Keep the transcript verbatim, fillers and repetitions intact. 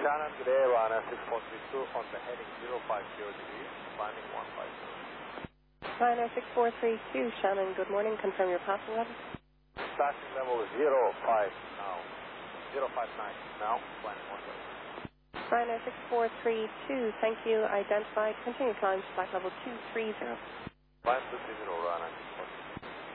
Shannon, good day, Ryanair six four three two on the heading zero five zero degrees, climbing one five zero. Ryanair six four three two, Shannon, good morning. Confirm your passing level. Passing level is zero five now. zero five nine now, climbing one five zero. Ryanair six four three two, thank you. Identified. Continue climb to flight level two three zero. Climb two three zero, Ryanair six four three two.